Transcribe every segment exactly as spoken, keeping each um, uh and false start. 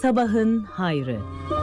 Sabahın hayrı.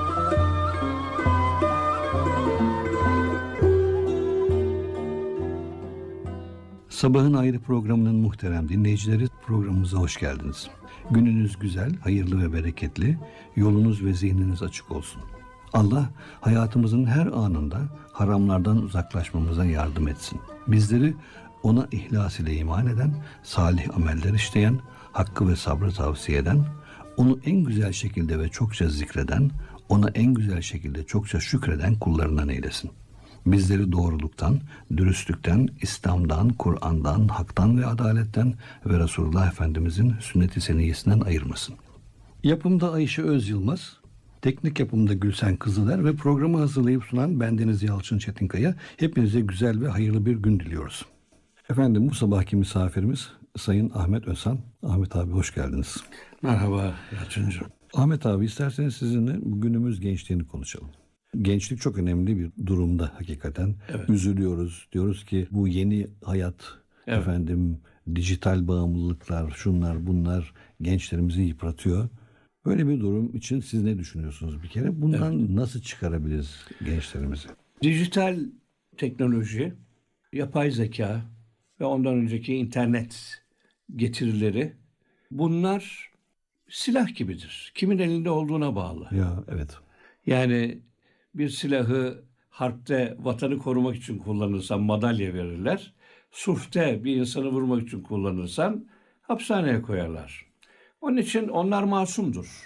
Sabahın Hayrı programının muhterem dinleyicileri, programımıza hoş geldiniz. Gününüz güzel, hayırlı ve bereketli, yolunuz ve zihniniz açık olsun. Allah hayatımızın her anında haramlardan uzaklaşmamıza yardım etsin. Bizleri ona ihlas ile iman eden, salih ameller işleyen, hakkı ve sabrı tavsiye eden, onu en güzel şekilde ve çokça zikreden, ona en güzel şekilde çokça şükreden kullarından eylesin. Bizleri doğruluktan, dürüstlükten, İslam'dan, Kur'an'dan, haktan ve adaletten ve Resulullah Efendimizin sünnet-i seniyyesinden ayırmasın. Yapımda Ayşe Özyılmaz, teknik yapımda Gülsen Kızıler ve programı hazırlayıp sunan bendeniz Yalçın Çetinkaya. Hepinize güzel ve hayırlı bir gün diliyoruz. Efendim, bu sabahki misafirimiz Sayın Ahmet Özhan. Ahmet abi, hoş geldiniz. Merhaba Yalçıncığım. Ahmet abi, isterseniz sizinle günümüz gençliğini konuşalım. Gençlik çok önemli bir durumda hakikaten. Evet. Üzülüyoruz. Diyoruz ki bu yeni hayat, evet, efendim dijital bağımlılıklar, şunlar bunlar gençlerimizi yıpratıyor. Böyle bir durum için siz ne düşünüyorsunuz bir kere? Bundan evet. nasıl çıkarabiliriz gençlerimizi? Dijital teknoloji, yapay zeka ve ondan önceki internet getirileri, bunlar silah gibidir. Kimin elinde olduğuna bağlı. Ya evet. Yani bir silahı harpte vatanı korumak için kullanırsan madalya verirler. Sulhte bir insanı vurmak için kullanırsan hapishaneye koyarlar. Onun için onlar masumdur.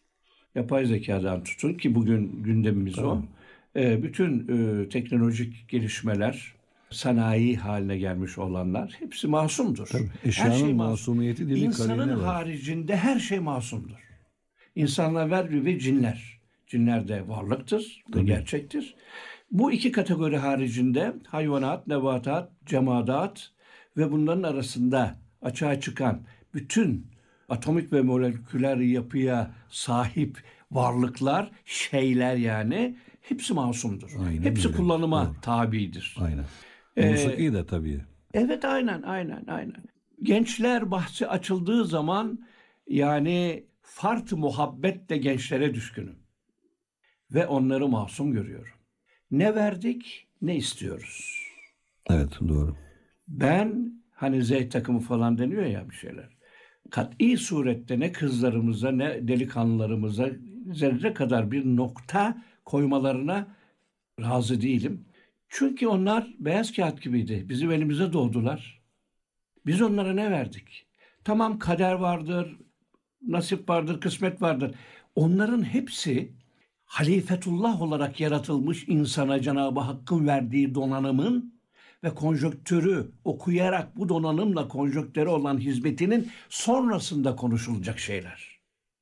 Yapay zekadan tutun ki bugün gündemimiz tamam. o. E, bütün e, teknolojik gelişmeler, sanayi haline gelmiş olanlar hepsi masumdur. Tabii, eşyanın her şey masumiyeti dili İnsanın haricinde her şey masumdur. İnsanlar ver ve cinler. Cinler de varlıktır ve gerçektir. Bu iki kategori haricinde hayvanat, nebatat, cemadat ve bunların arasında açığa çıkan bütün atomik ve moleküler yapıya sahip varlıklar, şeyler yani hepsi masumdur. Aynen hepsi öyle. Kullanıma Doğru. tabidir. Aynen. Musiki ee, de tabii. Evet aynen aynen aynen. Gençler bahsi açıldığı zaman yani fart muhabbetle gençlere düşkünüm. Ve onları masum görüyorum. Ne verdik, ne istiyoruz. Evet, doğru. Ben hani Z takımı falan deniyor ya bir şeyler. Kat'i surette ne kızlarımıza ne delikanlılarımıza zerre kadar bir nokta koymalarına razı değilim. Çünkü onlar beyaz kağıt gibiydi. Bizim elimize doğdular. Biz onlara ne verdik? Tamam, kader vardır, nasip vardır, kısmet vardır. Onların hepsi halifetullah olarak yaratılmış insana Cenab-ı Hakk'ın verdiği donanımın ve konjonktürü okuyarak bu donanımla konjonktürü olan hizmetinin sonrasında konuşulacak şeyler.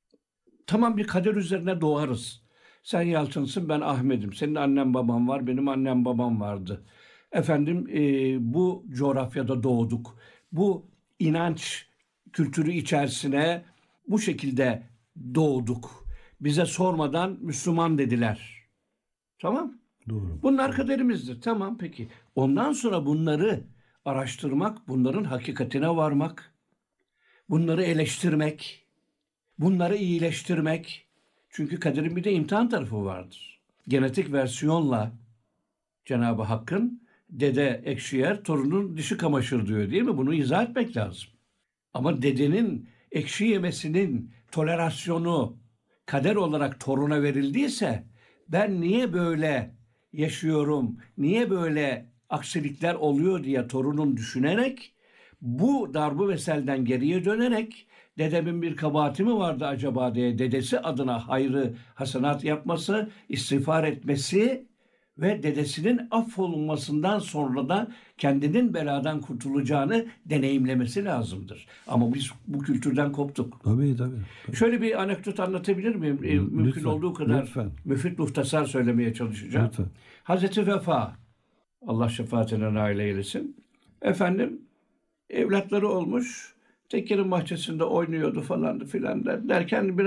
Tamam, bir kader üzerine doğarız. Sen Yalçın'sın, ben Ahmet'im. Senin annen baban var, benim annem babam vardı. Efendim e, bu coğrafyada doğduk. Bu inanç kültürü içerisine bu şekilde doğduk. Bize sormadan Müslüman dediler. Tamam. Doğru. Bunlar kaderimizdir. Tamam, peki. Ondan sonra bunları araştırmak, bunların hakikatine varmak, bunları eleştirmek, bunları iyileştirmek. Çünkü kaderin bir de imtihan tarafı vardır. Genetik versiyonla Cenab-ı Hakk'ın dede ekşi yer, torunun dişi kamaşır diyor, değil mi? Bunu izah etmek lazım. Ama dedenin ekşi yemesinin tolerasyonu kader olarak toruna verildiyse ben niye böyle yaşıyorum, niye böyle aksilikler oluyor diye torunun düşünerek, bu darbu veselden geriye dönerek dedemin bir kabahati mi vardı acaba diye dedesi adına hayrı hasenat yapması, istiğfar etmesi ve dedesinin affolunmasından sonra da kendinin beladan kurtulacağını deneyimlemesi lazımdır. Ama biz bu kültürden koptuk. Tabii tabii. tabii. Şöyle bir anekdot anlatabilir miyim? Lütfen, Mümkün olduğu kadar lütfen. müfit muhtasar söylemeye çalışacağım. Lütfen. Hazreti Vefa, Allah şefaatine nail eylesin. Efendim, evlatları olmuş, tekkerin bahçesinde oynuyordu falan filan derken bir